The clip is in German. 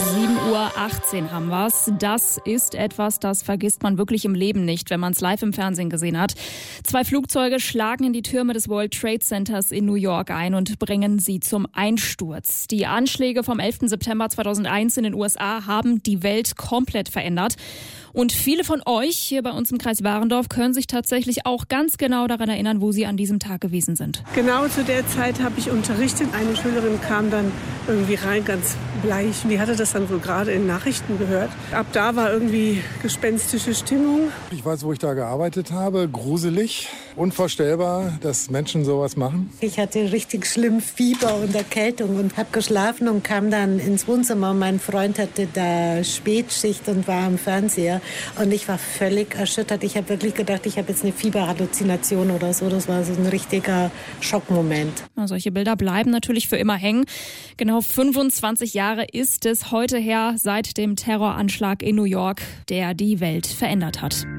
7:18 Uhr haben wir's. Das ist etwas, das vergisst man wirklich im Leben nicht, wenn man es live im Fernsehen gesehen hat. 2 Flugzeuge schlagen in die Türme des World Trade Centers in New York ein und bringen sie zum Einsturz. Die Anschläge vom 11. September 2001 in den USA haben die Welt komplett verändert. Und viele von euch hier bei uns im Kreis Warendorf können sich tatsächlich auch ganz genau daran erinnern, wo sie an diesem Tag gewesen sind. Genau zu der Zeit habe ich unterrichtet. Eine Schülerin kam dann irgendwie rein, ganz bleich. Die hatte das dann wohl gerade in Nachrichten gehört. Ab da war irgendwie gespenstische Stimmung. Ich weiß, wo ich da gearbeitet habe. Gruselig, unvorstellbar, dass Menschen sowas machen. Ich hatte richtig schlimm Fieber und Erkältung und habe geschlafen und kam dann ins Wohnzimmer. Mein Freund hatte da Spätschicht und war am Fernseher. Und ich war völlig erschüttert. Ich habe wirklich gedacht, ich habe jetzt eine Fieberhalluzination oder so. Das war so ein richtiger Schockmoment. Na, solche Bilder bleiben natürlich für immer hängen. Genau 25 Jahre ist es heute her seit dem Terroranschlag in New York, der die Welt verändert hat.